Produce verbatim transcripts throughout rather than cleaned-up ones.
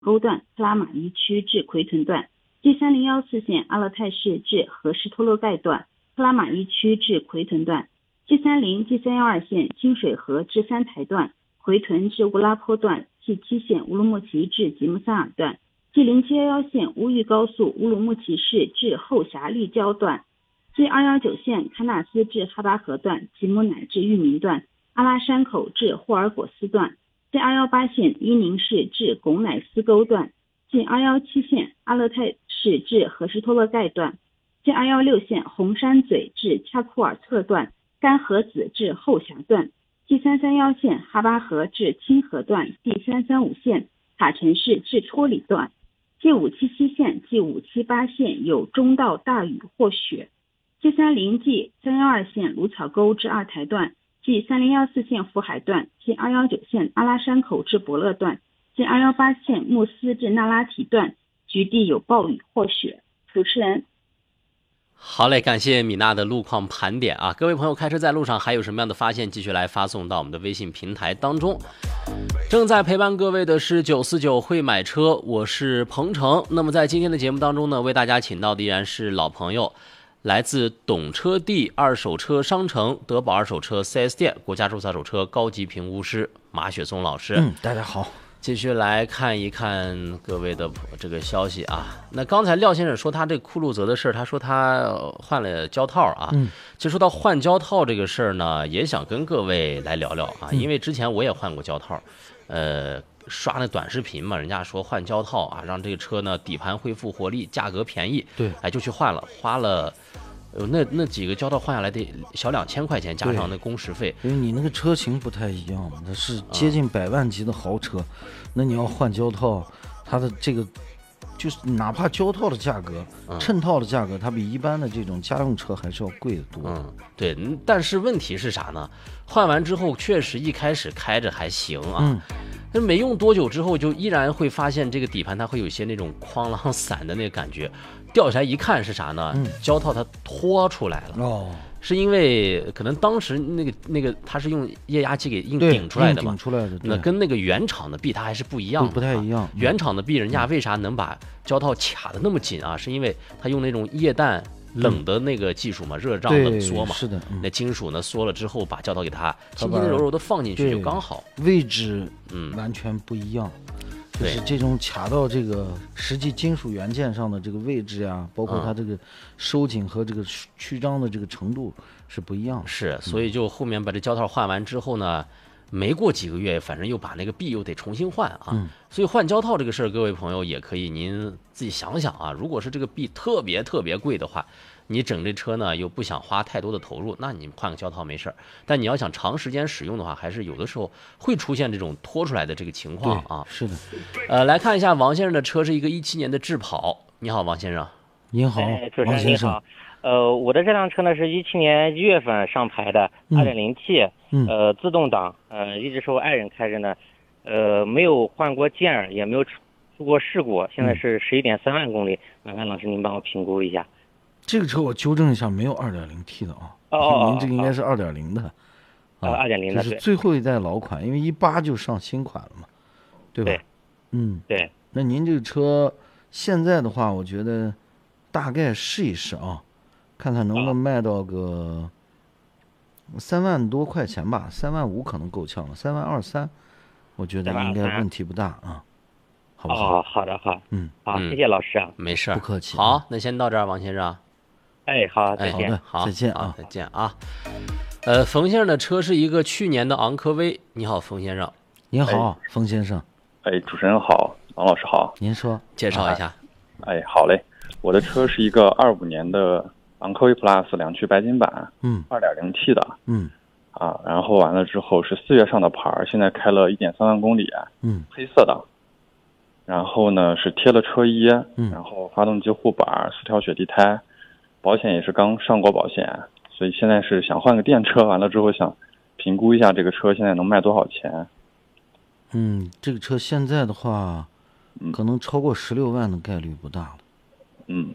沟段克拉玛依区至奎屯段，G 三零一四线阿勒泰市至和什托洛盖段克拉玛依区至奎屯段，G 三零 G 三一二线清水河至三台段奎屯至乌拉坡段，G 七线乌鲁木齐至吉木萨尔段，G 零七一一线乌豫高速乌鲁木齐市至后峡立交段，G 二一九线喀纳斯至哈巴河段吉木乃至裕民段，阿拉山口至霍尔果斯段，G 二一八线伊宁市至拱乃斯沟段，G 二一七线阿勒泰市至和什托洛盖段，G 二一六线红山嘴至恰库尔策段，干河子至后峡段，G 三三一线哈巴河至清河段，G 三三五线塔城市至戳里段，G 五七七线 G 五七八线有中到大雨或雪，G 三零 G 三一二线芦草沟至二台段，G 三零一四线福海段，G 二一九线阿拉山口至伯勒段，G 二一八线穆斯至那拉提段，局地有暴雨或雪。主持人。 好嘞，感谢米娜的路况盘点啊！各位朋友开车在路上还有什么样的发现，继续来发送到我们的微信平台当中。正在陪伴各位的是九四九会买车，我是鹏程。那么在今天的节目当中呢，为大家请到的依然是老朋友，来自懂车帝二手车商城德宝二手车 四 S 店国家注册二手车高级评估师马雪松老师。 嗯，大家好。 继续来看一看各位的这个消息啊。那刚才廖先生说他这酷路泽的事儿，他说他换了胶套啊。 嗯， 其实说到换胶套这个事儿呢，也想跟各位来聊聊啊， 嗯、 因为之前我也换过胶套，呃，刷那短视频嘛，人家说换胶套啊，让这个车呢底盘恢复活力，价格便宜， 对， 哎，就去换了，花了。呃，那那几个胶套换下来得小两千块钱，加上那工时费。 因为你那个车型不太一样嘛，它是接近百万级的豪车，嗯、那你要换胶套，它的这个就是哪怕胶套的价格、嗯、衬套的价格，它比一般的这种家用车还是要贵得多。 嗯，对。但是问题是啥呢？换完之后确实一开始开着还行啊。 嗯。 那没用多久之后，就依然会发现这个底盘它会有一些那种哐啷散的那个感觉，掉下来一看是啥呢？ 嗯、 胶套它脱出来了。 哦， 是因为可能当时那个那个它是用液压机给硬顶出来的嘛， 顶出来的， 那跟那个原厂的臂它还是不一样的， 不太一样。 原厂的臂人家为啥能把胶套卡的那么紧啊？是因为它用那种液氮。冷的那个技术嘛，热胀冷缩嘛， 是的、嗯， 那金属呢缩了之后，把胶套给它轻轻柔柔的放进去就刚好， 位置嗯完全不一样，嗯、就是这种卡到这个实际金属元件上的这个位置呀，包括它这个收紧和这个曲张的这个程度是不一样的。 是，所以就后面把这胶套换完之后呢。没过几个月，反正又把那个臂又得重新换啊， 嗯、 所以换胶套这个事儿，各位朋友也可以您自己想想啊。如果是这个臂特别特别贵的话，你整这车呢又不想花太多的投入，那你换个胶套没事儿。但你要想长时间使用的话，还是有的时候会出现这种脱出来的这个情况啊。 是的， 呃，来看一下王先生的车是一个一七年的智跑。你好，王先生。 您好， 哎、主持王先生。 呃，我的这辆车呢是一七年一月份上牌的，二点零 T，呃，自动挡，呃，一直是我爱人开着呢，呃，没有换过件儿，也没有出过事故，现在是十一点三万公里，麻烦老师您帮我评估一下。 这个车我纠正一下，没有 二点零 T 的啊， 哦， 您这个应该是 二点零 的， 啊，二点零的， 就是最后一代老款，因为一八就上新款了嘛，对吧？ 对， 嗯， 对。 那您这个车现在的话，我觉得大概试一试啊。看看能不能卖到个三万多块钱吧，三万五可能够呛了，三万二三，我觉得应该问题不大啊，好不好？ 哦，好的，好， 嗯， 好，谢谢老师啊， 没事， 不客气。 好，那先到这儿，王先生。 哎，好，再见， 哎、好的，再见啊， 再见啊。呃，冯先生的车是一个去年的昂科威。你好，冯先生。 您好，哎、冯先生。 哎，主持人好，王老师好。 您说， 介绍一下。 哎，好嘞，我的车是一个二五年的。昂科威 Plus 两驱白金版， 嗯， 二点零 T 的， 嗯， 啊，然后完了之后是四月上的牌，现在开了一点三万公里， 嗯， 黑色的，然后呢是贴了车衣， 嗯， 然后发动机护板，四条雪地胎，保险也是刚上过保险，所以现在是想换个电车，完了之后想评估一下这个车现在能卖多少钱。 嗯，这个车现在的话， 嗯、 可能超过十六万的概率不大了。 嗯。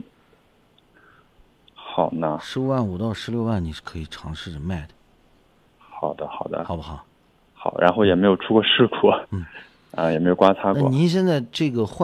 好呢， 十五万五到十六万你是可以尝试着卖的。 好的，好的， 好不好？ 好，然后也没有出过事故。 嗯， 啊，也没有刮擦过。 那您现在这个换